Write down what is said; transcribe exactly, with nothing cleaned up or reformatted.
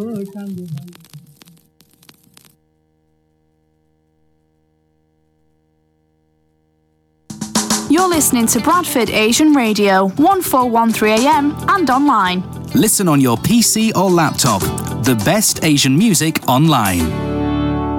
You're listening to Bradford Asian Radio, fourteen thirteen A M and online. Listen on your P C or laptop. The best Asian music online.